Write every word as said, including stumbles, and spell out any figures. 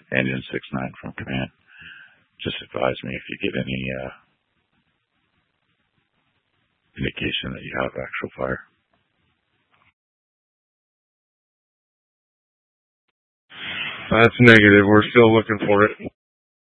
engine six nine from command. Just advise me if you get any uh, indication that you have actual fire. That's negative. We're still looking for it.